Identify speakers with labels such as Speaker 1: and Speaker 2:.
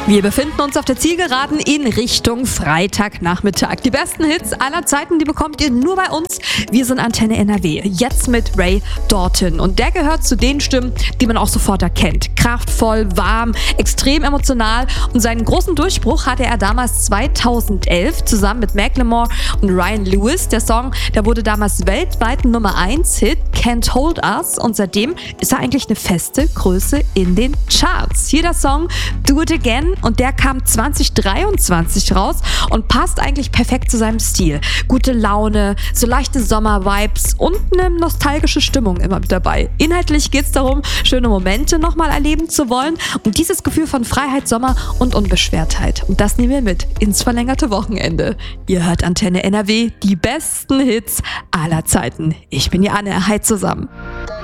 Speaker 1: Wir befinden uns auf der Zielgeraden in Richtung Freitagnachmittag. Die besten Hits aller Zeiten, die bekommt ihr nur bei uns. Wir sind Antenne NRW. Jetzt mit Ray Dalton. Und der gehört zu den Stimmen, die man auch sofort erkennt. Kraftvoll, warm, extrem emotional. Und seinen großen Durchbruch hatte er damals 2011 zusammen mit Macklemore und Ryan Lewis. Der Song, der wurde damals weltweit Nummer 1 Hit, Can't Hold Us. Und seitdem ist er eigentlich eine feste Größe in den Charts. Hier der Song Do It Again. Und der kam 2023 raus und passt eigentlich perfekt zu seinem Stil. Gute Laune, so leichte Sommer-Vibes und eine nostalgische Stimmung immer mit dabei. Inhaltlich geht es darum, schöne Momente nochmal erleben zu wollen und dieses Gefühl von Freiheit, Sommer und Unbeschwertheit. Und das nehmen wir mit ins verlängerte Wochenende. Ihr hört Antenne NRW, die besten Hits aller Zeiten. Ich bin Anne, hi zusammen.